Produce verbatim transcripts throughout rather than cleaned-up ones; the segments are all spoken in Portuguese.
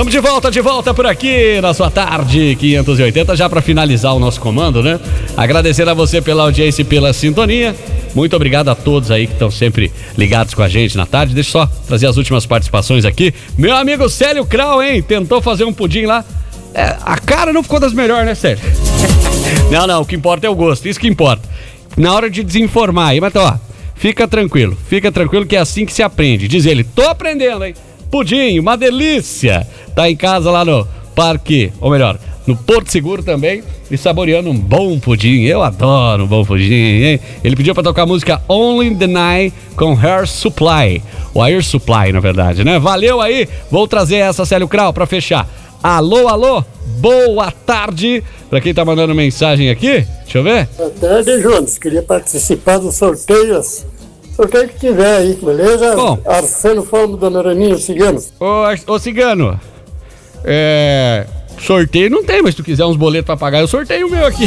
Estamos de volta, de volta por aqui na sua tarde quinhentos e oitenta, já para finalizar o nosso comando, né? Agradecer a você pela audiência e pela sintonia. Muito obrigado a todos aí que estão sempre ligados com a gente na tarde. Deixa eu só trazer as últimas participações aqui. Meu amigo Célio Krau, hein? Tentou fazer um pudim lá. É, a cara não ficou das melhores, né, Célio? Não, não, o que importa é o gosto, isso que importa. Na hora de desinformar aí, mas ó, fica tranquilo, fica tranquilo que é assim que se aprende. Diz ele, tô aprendendo, hein? Pudim, uma delícia. Tá em casa lá no parque, ou melhor, no Porto Seguro também, e saboreando um bom pudim. Eu adoro um bom pudim, hein? Ele pediu pra tocar a música Only the Night com Air Supply. O Air Supply, na verdade, né? Valeu aí. Vou trazer essa, Célio Krau, pra fechar. Alô, alô, boa tarde. Pra quem tá mandando mensagem aqui, deixa eu ver. Boa tarde, Jones. Queria participar do sorteio. Sorteio que tiver aí, beleza? Bom. Arsênio Formo da Noraninha, Cigano. Ô, ô Cigano, é... sorteio não tem, mas se tu quiser uns boletos pra pagar, eu sorteio o meu aqui.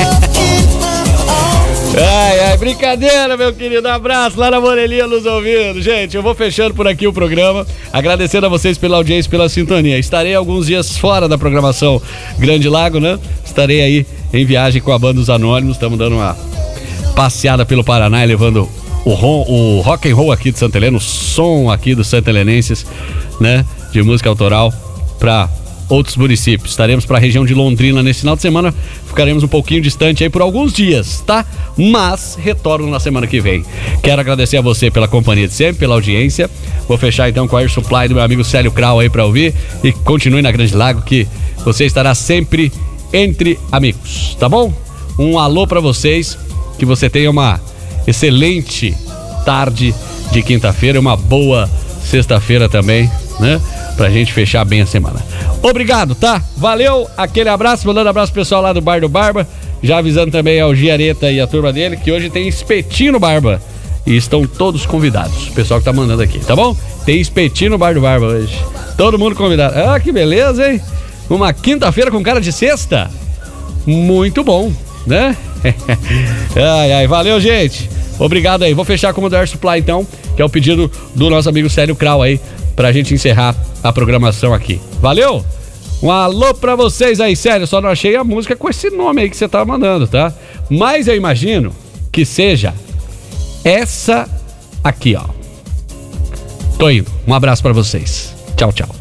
Ai, ai, brincadeira, meu querido. Abraço lá na Morelia nos ouvindo. Gente, eu vou fechando por aqui o programa, agradecendo a vocês pela audiência, pela sintonia. Estarei alguns dias fora da programação Grande Lago, né? Estarei aí em viagem com a banda Os Anônimos. Estamos dando uma passeada pelo Paraná e levando o, ron, o rock and roll aqui de Santa Helena, o som aqui dos santelenenses, né? De música autoral pra outros municípios. Estaremos para a região de Londrina nesse final de semana. Ficaremos um pouquinho distante aí por alguns dias, tá? Mas retorno na semana que vem. Quero agradecer a você pela companhia de sempre, pela audiência. Vou fechar então com a Air Supply do meu amigo Célio Krau aí para ouvir. E continue na Grande Lago, que você estará sempre entre amigos, tá bom? Um alô para vocês. Que você tenha uma excelente tarde de quinta-feira, uma boa sexta-feira também, né? Pra gente fechar bem a semana. Obrigado, tá? Valeu, aquele abraço, mandando abraço pro pessoal lá do Bar do Barba, já avisando também ao Giareta e a turma dele que hoje tem espetinho no Barba e estão todos convidados, o pessoal que tá mandando aqui, tá bom? Tem espetinho no Bar do Barba hoje, todo mundo convidado. Ah, que beleza, hein? Uma quinta-feira com cara de sexta, muito bom, né? Ai, ai, valeu, gente, obrigado aí. Vou fechar com o Air Supply então, que é o pedido do nosso amigo Célio Krau aí, pra gente encerrar a programação aqui. Valeu? Um alô pra vocês aí, sério, só não achei a música com esse nome aí que você tá mandando, tá? Mas eu imagino que seja essa aqui, ó. Tô indo. Um abraço pra vocês. Tchau, tchau.